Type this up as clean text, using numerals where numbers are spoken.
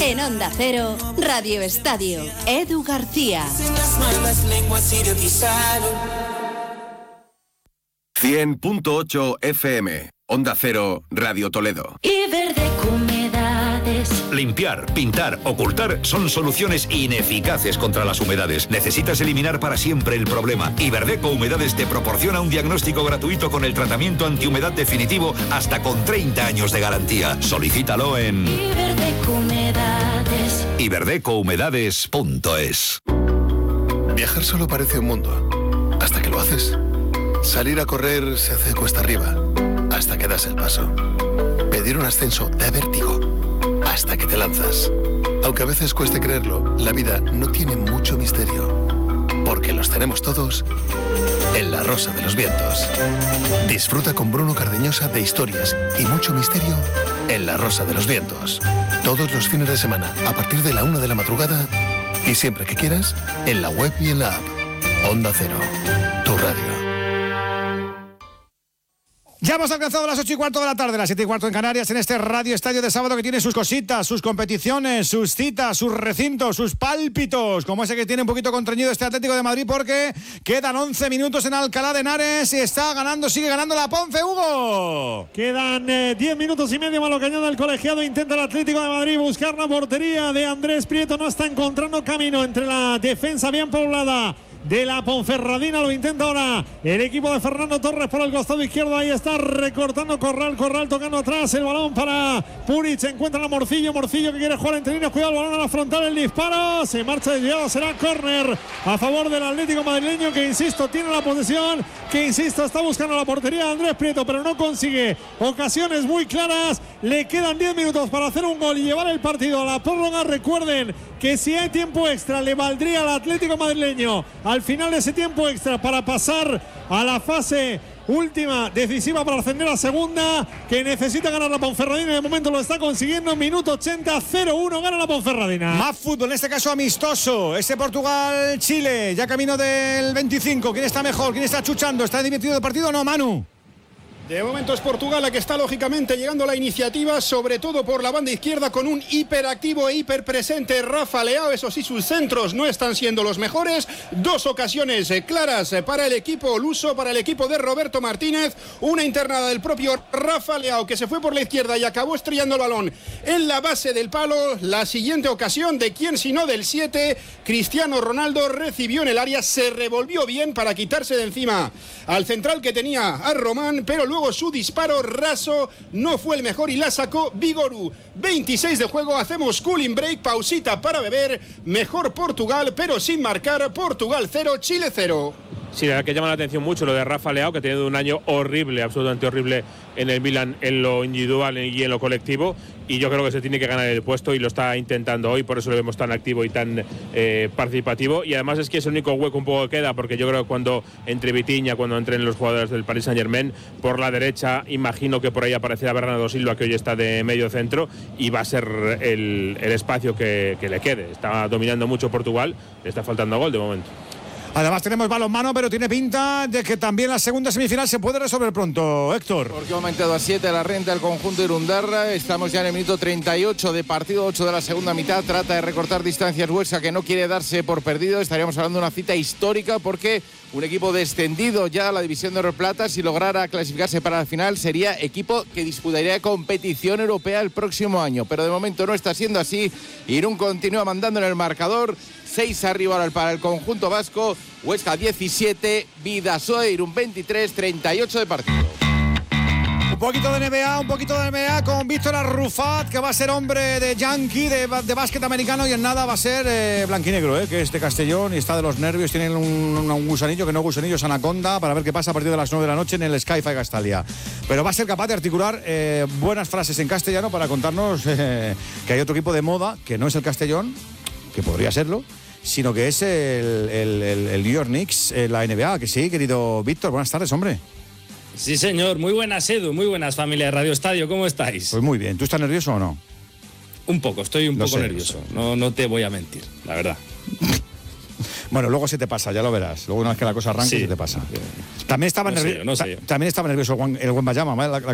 En Onda Cero, Radio Estadio, Edu García. 100.8 FM, Onda Cero, Radio Toledo. Iberdeco Humedades. Limpiar, pintar, ocultar son soluciones ineficaces contra las humedades. Necesitas eliminar para siempre el problema. Iberdeco Humedades te proporciona un diagnóstico gratuito con el tratamiento antihumedad definitivo hasta con 30 años de garantía. Solicítalo en Iberdeco Humedades. iberdecouhumedades.es. Viajar solo parece un mundo, hasta que lo haces. Salir a correr se hace cuesta arriba, hasta que das el paso. Pedir un ascenso da vértigo, hasta que te lanzas. Aunque a veces cueste creerlo, la vida no tiene mucho misterio, porque los tenemos todos en La Rosa de los Vientos. Disfruta con Bruno Cardeñosa de historias y mucho misterio en La Rosa de los Vientos. Todos los fines de semana, a partir de la 1 de la madrugada, y siempre que quieras, en la web y en la app. Onda Cero, tu radio. Ya hemos alcanzado las 8:15 de la tarde, las 7:15 en Canarias, en este Radio Estadio de sábado que tiene sus cositas, sus competiciones, sus citas, sus recintos, sus pálpitos, como ese que tiene un poquito contrañido este Atlético de Madrid, porque quedan 11 minutos en Alcalá de Henares y sigue ganando la Ponce, Hugo. Quedan 10 minutos y medio, malo cañón del colegiado, intenta el Atlético de Madrid buscar la portería de Andrés Prieto, no está encontrando camino entre la defensa bien poblada de la Ponferradina. Lo intenta ahora el equipo de Fernando Torres por el costado izquierdo. Ahí está recortando Corral tocando atrás el balón para Puric. Se encuentra a Morcillo que quiere jugar entre líneas. Cuidado, el balón a la frontal, el disparo. Se marcha desviado, será córner a favor del Atlético madrileño, que insisto, tiene la posesión, que insisto, está buscando la portería de Andrés Prieto, pero no consigue ocasiones muy claras. Le quedan 10 minutos para hacer un gol y llevar el partido a la prórroga. Recuerden que si hay tiempo extra le valdría al Atlético madrileño al final de ese tiempo extra para pasar a la fase última decisiva para ascender a segunda, que necesita ganar la Ponferradina. De momento lo está consiguiendo. Minuto 80, 0-1, gana la Ponferradina. Más fútbol, en este caso amistoso. Ese Portugal-Chile, ya camino del 25. ¿Quién está mejor? ¿Quién está chuchando? ¿Está divertido el partido o no, Manu? De momento es Portugal la que está lógicamente llegando a la iniciativa, sobre todo por la banda izquierda, con un hiperactivo e hiperpresente Rafa Leao. Eso sí, sus centros no están siendo los mejores. Dos ocasiones claras para el equipo luso, para el equipo de Roberto Martínez. Una internada del propio Rafa Leao, que se fue por la izquierda y acabó estrellando el balón en la base del palo. La siguiente ocasión, ¿de quién sino del 7? Cristiano Ronaldo recibió en el área, se revolvió bien para quitarse de encima al central que tenía a Román, pero luego su disparo raso no fue el mejor y la sacó Vigoru. 26 de juego, hacemos cooling break, pausita para beber. Mejor Portugal, pero sin marcar. Portugal 0, Chile 0. Sí, la verdad que llama la atención mucho lo de Rafa Leao, que ha tenido un año horrible, absolutamente horrible en el Milan, en lo individual y en lo colectivo, y yo creo que se tiene que ganar el puesto y lo está intentando hoy, por eso lo vemos tan activo y tan participativo. Y además es que es el único hueco un poco que queda, porque yo creo que cuando entre Vitinha, cuando entren los jugadores del Paris Saint-Germain, por la derecha imagino que por ahí aparecerá Bernardo Silva, que hoy está de medio centro, y va a ser el espacio que le quede. Está dominando mucho Portugal, le está faltando gol de momento. Además tenemos balonmano, pero tiene pinta de que también la segunda semifinal se puede resolver pronto, Héctor. Porque ha aumentado a 7 la renta del conjunto de Irundarra. Estamos ya en el minuto 38 de partido, 8 de la segunda mitad. Trata de recortar distancias Huesca, que no quiere darse por perdido. Estaríamos hablando de una cita histórica, porque un equipo descendido ya a la división de Oro Plata, si lograra clasificarse para la final, sería equipo que disputaría competición europea el próximo año. Pero de momento no está siendo así. Irún continúa mandando en el marcador. 6 arriba para el conjunto vasco. Huesca 17, Bidasoa Irún 23, 38 de partido. Un poquito de NBA con Víctor Arrufat, que va a ser hombre de Yankee, de básquet americano, y en nada va a ser blanquinegro, que es de Castellón y está de los nervios. Tienen un gusanillo, que no gusanillo, es anaconda, para ver qué pasa a partir de las 9 de la noche en el Sky-Fi Castalia. Pero va a ser capaz de articular buenas frases en castellano para contarnos que hay otro equipo de moda, que no es el Castellón, que podría serlo, sino que es el New York Knicks, la NBA. Que sí, querido Víctor, buenas tardes, hombre. Sí, señor, muy buenas, Edu, muy buenas, familia de Radio Estadio, ¿cómo estáis? Pues muy bien, ¿tú estás nervioso o no? Un poco, estoy un poco nervioso, no te voy a mentir, la verdad. Bueno, luego se te pasa, ya lo verás. Luego una vez que la cosa arranque, se te pasa. También estaba nervioso. También estaba nervioso el Wembanyama,